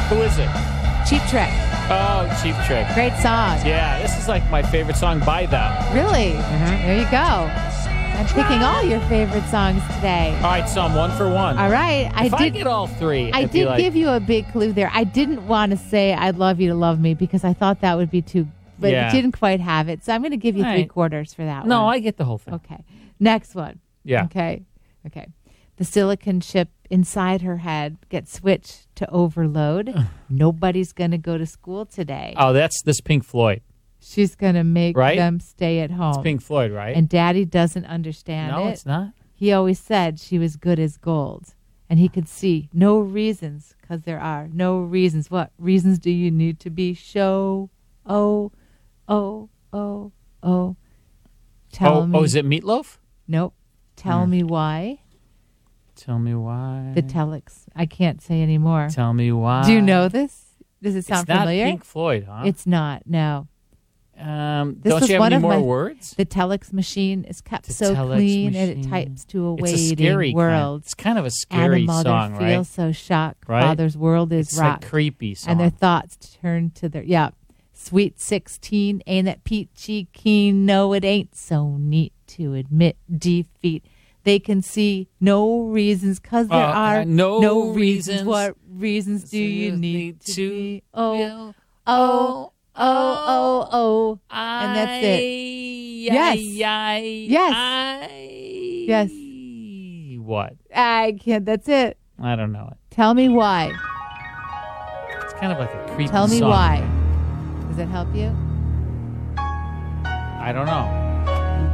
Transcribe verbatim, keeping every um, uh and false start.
Who is it? Cheap Trick. Oh, Cheap Trick. Great song. Yeah, this is like my favorite song by them. Really? Mm-hmm. There you go. I'm picking all your favorite songs today. All right, so I'm one for one. All right. If I I did get all three, I it'd be did like, give you a big clue there. I didn't want to say I'd love you to love me because I thought that would be too, but Yeah. it didn't quite have it. So I'm going to give you All three right. quarters for that No, one. I get the whole thing. Okay. Next one. Yeah. Okay. Okay. The silicon chip inside her head gets switched to overload. Nobody's going to go to school today. Oh, that's this Pink Floyd. She's going to make Right? them stay at home. It's Pink Floyd, right? And Daddy doesn't understand no, it. it's not. He always said she was good as gold. And he could see no reasons, because there are no reasons. What reasons do you need to be show? Oh, oh, oh, oh. Tell oh, me. oh, is it Meatloaf? Nope. Tell Hmm. me why. Tell me why. The telex. I can't say anymore. Tell me why. Do you know this? Does it sound it's not familiar? Pink Floyd, huh? It's not, no. Um, This don't was you have one any of more my- words? The telex machine is kept The so telex clean and it machine. types to a It's a waiting scary kind- world. it's kind of a And scary a mother song, right? feels so shocked. Right? Father's world is It's rocked. a creepy song. And their thoughts turn to their, yeah. Sweet sixteen, ain't that peachy keen? No, it ain't so neat to admit defeat. They can see no reasons, because there Uh, are uh, no no reasons. reasons. What reasons do you You need need to, to be? Oh, feel- oh, oh, oh, oh. And that's it. Yes. Yes. I, Yes. What? I can't, that's it. I don't know it. Tell me why. It's kind of like a creepy Tell me song. why. Does that help you? I don't know.